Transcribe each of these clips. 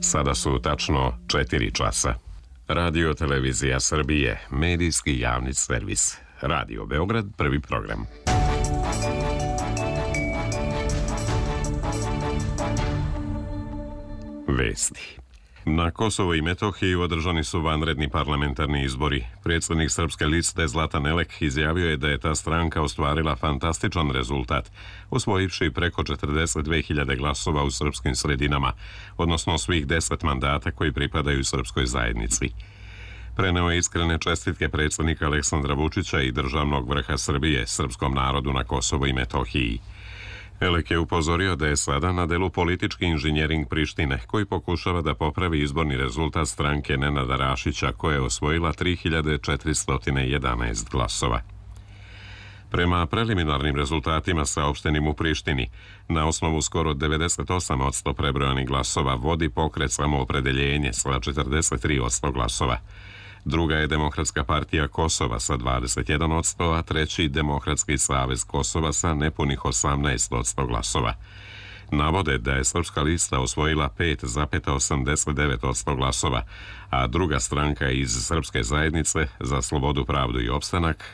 Sada su tačno 4 časa. Radio Televizija Srbije, medijski javni servis. Radio Beograd, prvi program. Vesti. Na Kosovo i Metohiji održani su vanredni parlamentarni izbori. Predsjednik Srpske liste Zlatan Elek izjavio je da je ta stranka ostvarila fantastičan rezultat, osvojivši preko 42.000 glasova u srpskim sredinama, odnosno svih 10 mandata koji pripadaju srpskoj zajednici. Preneo je iskrene čestitke predsjednika Aleksandra Vučića i državnog vrha Srbije srpskom narodu na Kosovo i Metohiji. Elek je upozorio da je sada na delu politički inženjering Prištine, koji pokušava da popravi izborni rezultat stranke Nenada Rašića, koja je osvojila 3.411 glasova. Prema preliminarnim rezultatima saopštenim u Prištini, na osnovu skoro 98% prebrojanih glasova vodi pokret Samoopredeljenje sa 43% glasova. Druga je Demokratska partija Kosova sa 21%, a treći Demokratski savez Kosova sa nepunih 18% glasova. Navode da je Srpska lista osvojila 5,89% glasova, a druga stranka iz Srpske zajednice za slobodu, pravdu i opstanak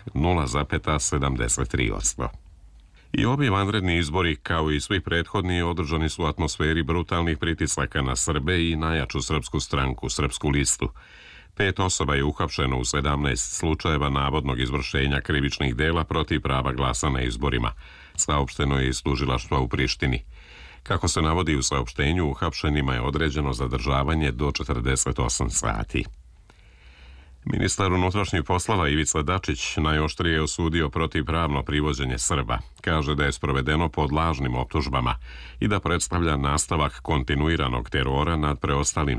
0,73%. I ovi vanredni izbori, kao i svi prethodni, održani su u atmosferi brutalnih pritisaka na Srbe i najjaču srpsku stranku, Srpsku listu. 5 osoba je uhapšeno u 17 slučajeva navodnog izvršenja krivičnih dela protiv prava glasa na izborima, saopšteno je iz tužilaštva u Prištini. Kako se navodi u saopštenju, uhapšenima je određeno zadržavanje do 48 sati. Ministar unutrašnjih poslova Ivica Dačić najoštrije je osudio protivpravno privođenje Srba. Kaže da je sprovedeno pod lažnim optužbama i da predstavlja nastavak kontinuiranog terora nad preostalim